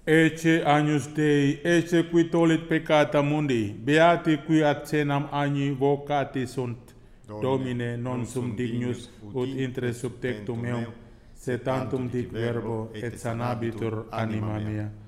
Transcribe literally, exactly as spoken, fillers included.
Ecce agnus Dei, ecce qui tolit peccata mundi, beati qui ad cenam agni vocati sunt. Domine, non sum dignus ut intre subtectum meum, se tantum dic verbo et sanabitur anima mea.